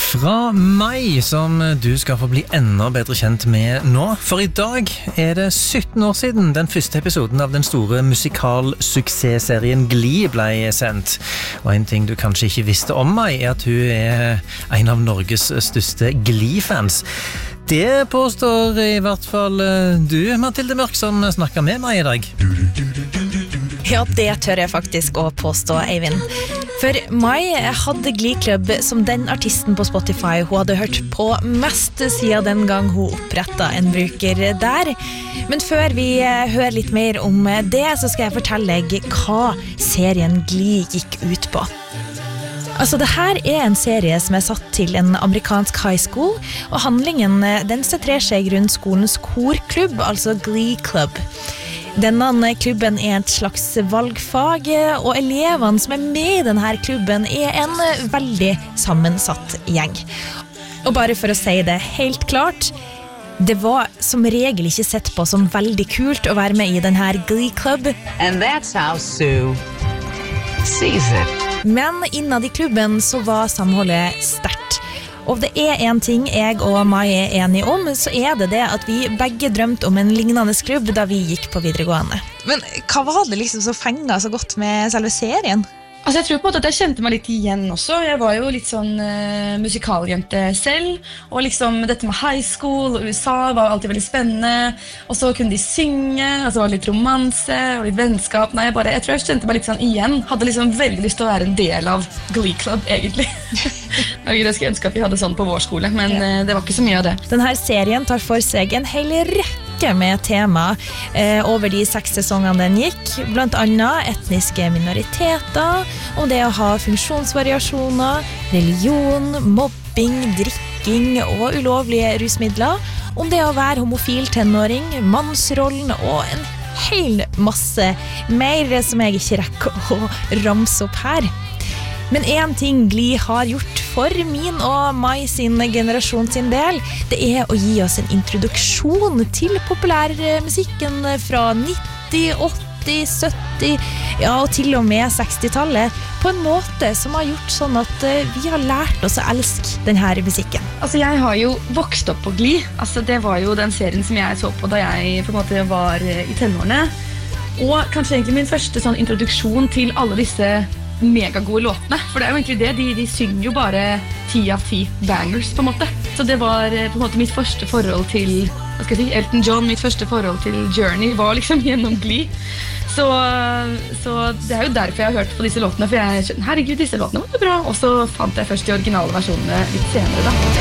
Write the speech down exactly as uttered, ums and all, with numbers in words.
Fra meg, som du skal få bli enda bedre kjent med nå. For i dag er det sytten år siden den første episoden av den store musikalsuksessserien Glee ble sendt. Og en ting du kanskje ikke visste om meg, er at hun er en av Norges største Glee-fans. Det påstår i hvert fall du, Mathilde Mørk, som snakker med meg i dag. Ja, det tør jeg faktisk å påstå, Eivind. For Mai hadde Glee Club som den artisten på Spotify hun hadde hørt på mest siden den gang hun opprettet en bruker der. Men før vi hører litt mer om det, så skal jeg fortelle deg hva serien Glee gikk ut på. Altså, det her er en serie som er satt til en amerikansk high school, og handlingen den sentrerer seg rundt skolens korklubb, altså Glee Club. Denne klubben er et slags valgfag, og elevene som er med i denne klubben er en veldig sammensatt gjeng. Og bare for å si det helt klart, det var som regel ikke sett på som veldig kult å være med i denne Glee Club. And that's how Sue sees it. Men innad i klubben så var samholdet sterkt. Og det er en ting jeg og Mai er enige om, så er det det at vi begge drømte om en lignende klubb da vi gikk på videregående. Men hva var det liksom som fenget så godt med selve serien? Altså jeg tror på en måte at jeg kjente meg litt igjen også. Jeg var jo litt sånn uh, musikaljente selv, og liksom dette med high school og U S A var alltid veldig spennende, og så kunne de synge, og så var det litt romanse og litt vennskap. Nei, jeg, bare, jeg tror jeg kjente meg litt sånn igjen. Hadde liksom veldig lyst til å være en del av Glee Club, egentlig. Jeg skulle ønske at vi hadde sånn på vår skole, men uh, det var ikke så mye av det. Denne serien tar for seg en hel rekke med tema eh, over de seks sesongene den gikk, blant annet etniske minoriteter, og det å ha funksjonsvariasjoner, religion, mobbing, drikking og ulovlige rusmidler, om det å være homofil tenåring, mannsrollen og en hel masse mer som jeg ikke rekker å ramse opp her. Men en ting Glee har gjort for min og Mai sin generasjon sin del, det er å gi oss en introduksjon til populærmusikken fra nitti, åtti, sytti, ja, og til og med seksti-tallet, på en måte som har gjort sånn at vi har lært oss å elske denne musikken. Altså jeg har jo vokst opp på Glee. Altså det var jo den serien som jeg så på da jeg på en måte var i tenårene. Og kanskje egentlig min første sånn introduksjon til alle disse megagode låtene, for det er jo egentlig det, de, de synger jo bare ti av ti bangers på en måte, så det var på en måte mitt første forhold til, hva skal jeg si, Elton John, mitt første forhold til Journey var liksom gjennom Glee, så, så det er jo derfor jeg har hørt på disse låtene, for jeg skjønner, herregud, disse låtene var jo bra, og så fant jeg først de originale versjonene litt senere da.